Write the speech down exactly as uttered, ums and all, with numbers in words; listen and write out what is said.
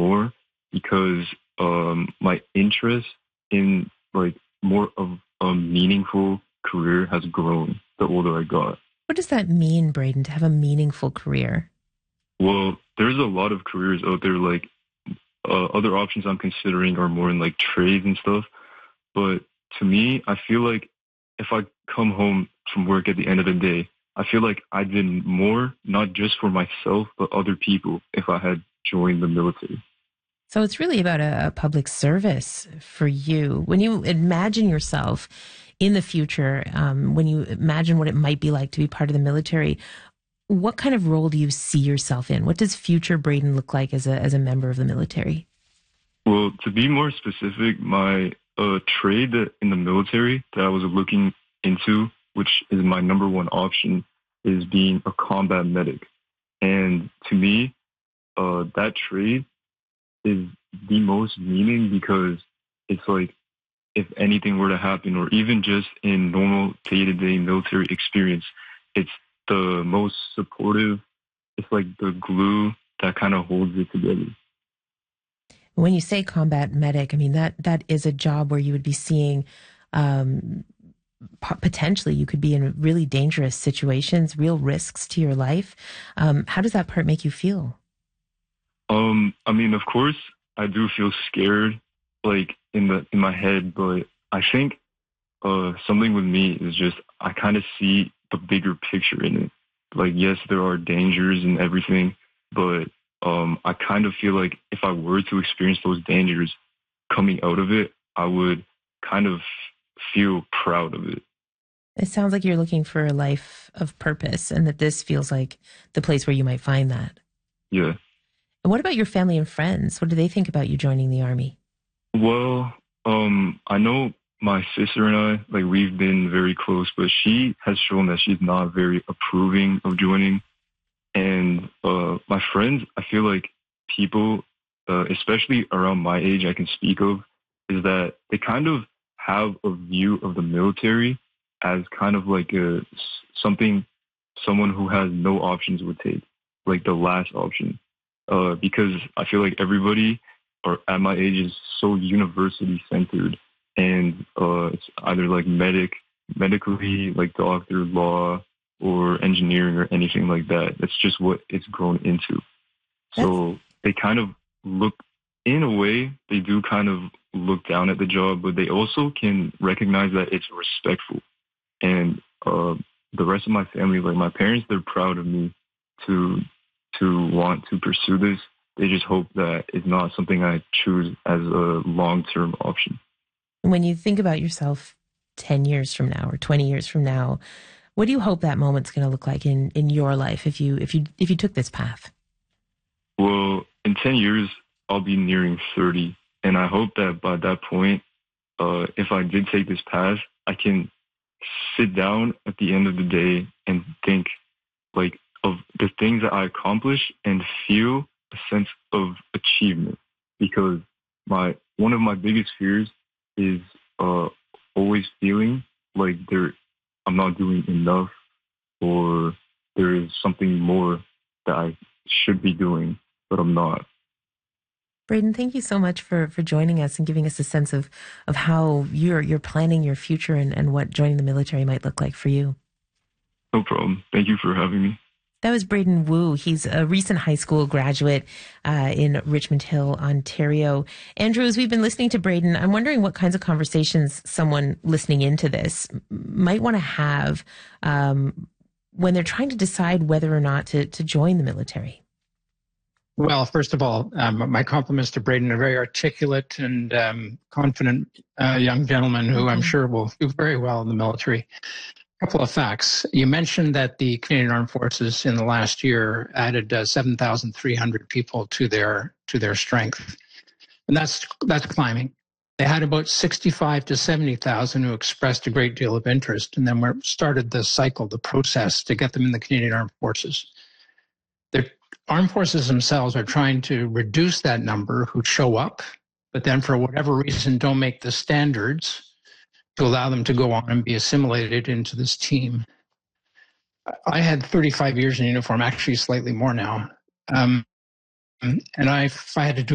more because um, my interest in like more of a meaningful career has grown the older I got. What does that mean, Braden, to have a meaningful career? Well, there's a lot of careers out there. Like uh, other options I'm considering are more in like trades and stuff. But to me, I feel like if I come home from work at the end of the day, I feel like I did more, not just for myself, but other people if I had joined the military. So it's really about a, a public service for you. When you imagine yourself in the future, um, when you imagine what it might be like to be part of the military, what kind of role do you see yourself in? What does future Braden look like as a as a member of the military? Well, to be more specific, my uh, trade that in the military that I was looking into, which is my number one option, is being a combat medic. And to me, uh, that trade is the most meaning because it's like if anything were to happen, or even just in normal day-to-day military experience, it's the most supportive. It's like the glue that kind of holds it together. When you say combat medic, I mean, that that is a job where you would be seeing um, potentially you could be in really dangerous situations, real risks to your life. Um, how does that part make you feel? Um, I mean, of course, I do feel scared, like in the in my head, but I think uh, something with me is just I kind of see the bigger picture in it. Like, yes, there are dangers and everything, but um, I kind of feel like if I were to experience those dangers, coming out of it, I would kind of feel proud of it. It sounds like you're looking for a life of purpose and that this feels like the place where you might find that. Yeah. And what about your family and friends? What do they think about you joining the Army? Well, um, I know my sister and I, like, we've been very close, but she has shown that she's not very approving of joining. And uh, my friends, I feel like people, uh, especially around my age, I can speak of, is that they kind of have a view of the military as kind of like a something someone who has no options would take, like the last option. Uh, because I feel like everybody or at my age is so university centered, and uh, it's either like medic, medically, like doctor, law, or engineering or anything like that. That's just what it's grown into. That's So they kind of look, in a way, they do kind of look down at the job, but they also can recognize that it's respectful. And uh, the rest of my family, like my parents, they're proud of me to to want to pursue this. They just hope that it's not something I choose as a long-term option. when you think about yourself ten years from now or twenty years from now, what do you hope that moment's going to look like in, in your life if you if you if you took this path? Well, in ten years, I'll be nearing thirty. And I hope that by that point, uh, if I did take this path, I can sit down at the end of the day and think like of the things that I accomplished and feel a sense of achievement. Because my one of my biggest fears is uh, always feeling like there I'm not doing enough, or there is something more that I should be doing, but I'm not. Braden, thank you so much for for joining us and giving us a sense of of how you're you're planning your future and, and what joining the military might look like for you. No problem. Thank you for having me. That was Braden Wu. He's a recent high school graduate uh, in Richmond Hill, Ontario. Andrew, as we've been listening to Braden, I'm wondering what kinds of conversations someone listening into this might want to have um, when they're trying to decide whether or not to, to join the military. Well, first of all, um, my compliments to Braden, a very articulate and um, confident uh, young gentleman who Mm-hmm. I'm sure will do very well in the military. A couple of facts. You mentioned that the Canadian Armed Forces in the last year added uh, seven thousand three hundred people to their to their strength, and that's that's climbing. They had about sixty-five to seventy thousand who expressed a great deal of interest, and then we started the cycle, the process to get them in the Canadian Armed Forces. The armed forces themselves are trying to reduce that number who show up, but then for whatever reason don't make the standards to allow them to go on and be assimilated into this team. I had thirty-five years in uniform, actually slightly more now. Um, and I, if I had to do